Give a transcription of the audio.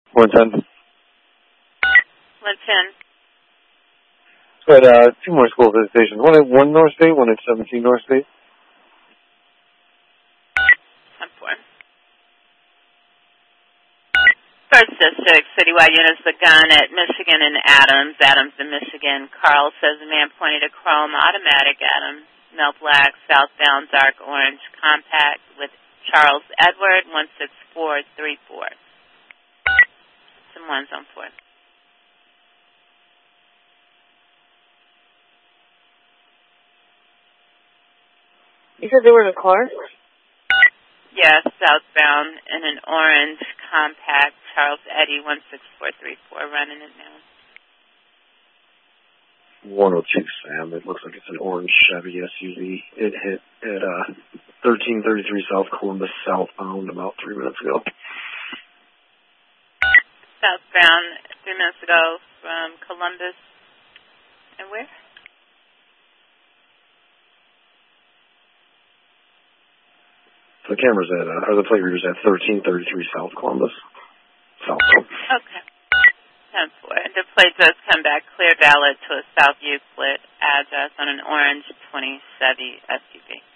110. 110. But two more school visitations. One at 1 North State, one at 17 North State. 10-4. First District, citywide units begun at Michigan and Adams. Adams in Michigan. Carl says a man pointed a chrome automatic at him. Mel Black, southbound, dark orange, compact with Charles Edward, 16434. Some ones on 4. You said they were in a car? Yes, southbound in an orange compact Charles Eddy 16434 running it now. 102 Sam. It looks like it's an orange Chevy SUV. It hit at 1333 South Columbus southbound about 3 minutes ago. Southbound 3 minutes ago from Columbus. And where? The camera's at, or the plate reader's at 1333 South Columbus. Southbound. Okay. 10-4. The plate does come back clear valid to a South Euclid address on an orange 20 Chevy SUV.